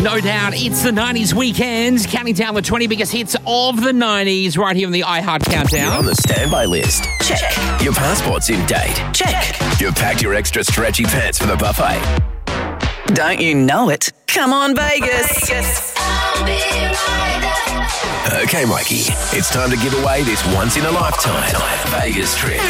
No doubt, it's the 90s weekend, counting down the 20 biggest hits of the 90s right here on the iHeart You're Countdown. on the standby list. Check. Your passport's in date. Check. You've packed your extra stretchy pants for the buffet. Don't you know it? Come on, Vegas. Okay, Mikey, it's time to give away this once-in-a-lifetime Vegas trip.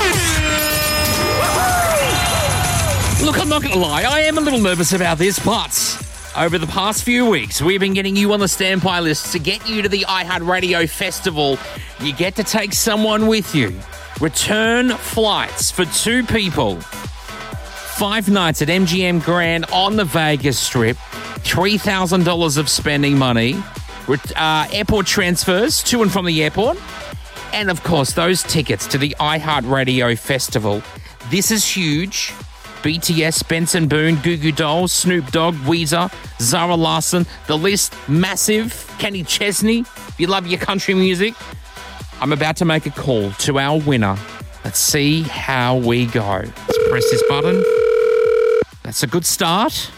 Look, I'm not going to lie, I am a little nervous about this, but over the past few weeks, we've been getting you on the standby list to get you to the iHeart Radio Festival. You get to take someone with you. Return flights for 2 people. 5 nights at MGM Grand on the Vegas Strip. $3,000 of spending money. Airport transfers to and from the airport. And, of course, those tickets to the iHeart Radio Festival. This is huge. BTS, Benson Boone, Goo Goo Dolls, Snoop Dogg, Weezer, Zara Larsson. The list massive. Kenny Chesney, if you love your country music. I'm about to make a call to our winner. Let's see how we go. Let's press this button. That's a good start.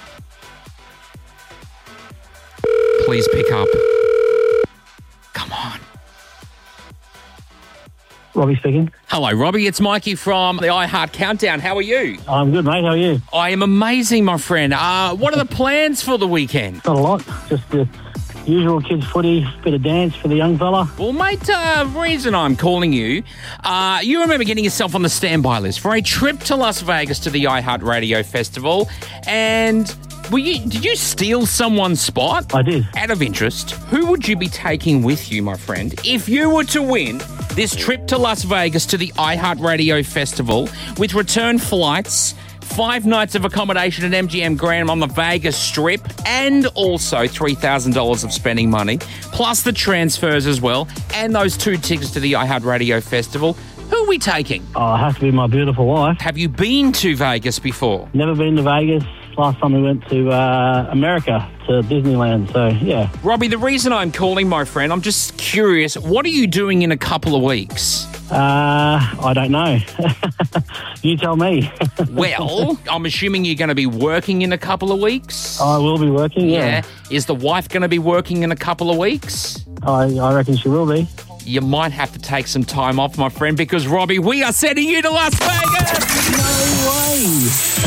Please pick up. Come on. Robbie speaking. Hello, Robbie. It's Mikey from the iHeart Countdown. How are you? I'm good, mate. How are you? I am amazing, my friend. What are the plans for the weekend? Not a lot. Just the usual kids' footy, bit of dance for the young fella. Well, mate, reason I'm calling you, you remember getting yourself on the standby list for a trip to Las Vegas to the iHeart Radio Festival, and did you steal someone's spot? I did. Out of interest, who would you be taking with you, my friend, if you were to win this trip to Las Vegas to the iHeart Radio Festival with return flights, 5 nights of accommodation at MGM Grand on the Vegas Strip, and also $3,000 of spending money, plus the transfers as well, and those 2 tickets to the iHeart Radio Festival? Who are we taking? Oh, it has to be my beautiful wife. Have you been to Vegas before? Never been to Vegas. Last time we went to America, to Disneyland, so yeah. Robbie, the reason I'm calling, my friend, I'm just curious, what are you doing in a couple of weeks? I don't know. You tell me. Well, I'm assuming you're going to be working in a couple of weeks? I will be working, yeah. Is the wife going to be working in a couple of weeks? I reckon she will be. You might have to take some time off, my friend, because, Robbie, we are sending you to Las Vegas! No way!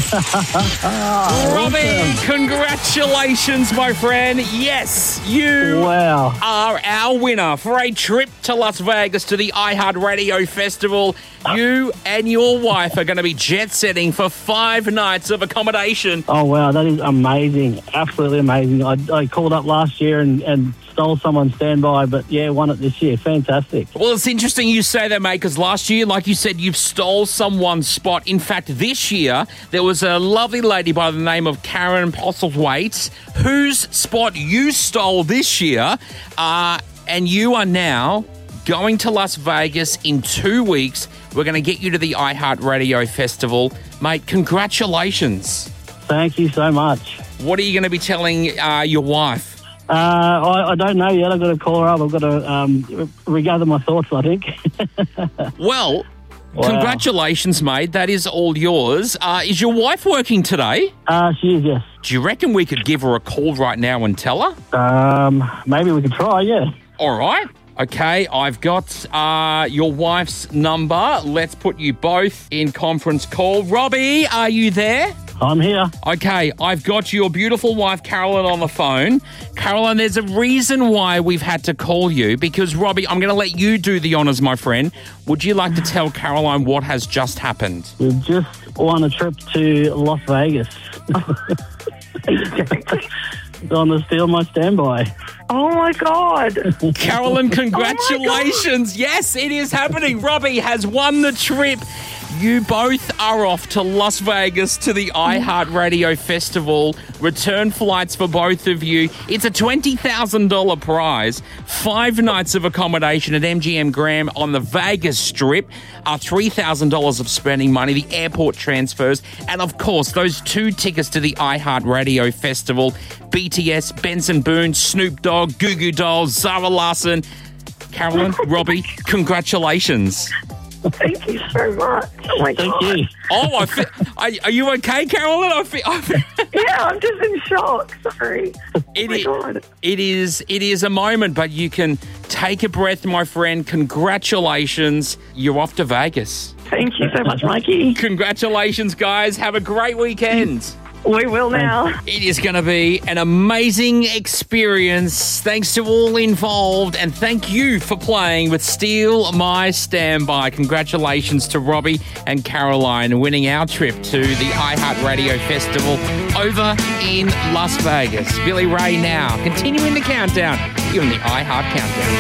Robbie, congratulations, my friend. Yes, you are our winner for a trip to Las Vegas to the iHeart Radio Festival. You and your wife are going to be jet-setting for 5 nights of accommodation. Oh, wow, that is amazing. Absolutely amazing. I called up last year and stole someone's standby, but yeah, won it this year. Fantastic. Well, it's interesting you say that, mate, because last year, like you said, you've stole someone's spot. In fact, this year, there was a lovely lady by the name of Karen Postlethwaite whose spot you stole this year, and you are now going to Las Vegas in 2 weeks. We're going to get you to the iHeart Radio Festival. Mate, congratulations. Thank you so much. What are you going to be telling your wife? I don't know yet. I've got to call her up. I've got to regather my thoughts, I think. Well, congratulations, mate. That is all yours. Is your wife working today? She is, yes. Do you reckon we could give her a call right now and tell her? Maybe we could try, yeah. All right. Okay, I've got your wife's number. Let's put you both in conference call. Robbie, are you there? I'm here. Okay, I've got your beautiful wife, Carolyn, on the phone. Carolyn, there's a reason why we've had to call you, because, Robbie, I'm going to let you do the honours, my friend. Would you like to tell Caroline what has just happened? We've just won a trip to Las Vegas. On to steal my standby. Oh, my God. Carolyn, congratulations. Oh, yes, it is happening. Robbie has won the trip. You both are off to Las Vegas to the iHeart Radio Festival. Return flights for both of you. It's a $20,000 prize. 5 nights of accommodation at MGM Grand on the Vegas Strip. $3,000 of spending money, the airport transfers, and, of course, those 2 tickets to the iHeart Radio Festival. BTS, Benson Boone, Snoop Dogg, Goo Goo Dolls, Zara Larsson. Carolyn, Robbie, congratulations. Thank you so much. Oh, my God. Thank you. Oh, are you okay, Carolyn? Yeah, I'm just in shock. Sorry. God. It is a moment, but you can take a breath, my friend. Congratulations. You're off to Vegas. Thank you so much, Mikey. Congratulations, guys. Have a great weekend. We will now. It is going to be an amazing experience. Thanks to all involved, and thank you for playing with Steal My Standby. Congratulations to Robbie and Caroline winning our trip to the iHeartRadio Festival over in Las Vegas. Billy Ray now, continuing the countdown. You're in the iHeart Countdown.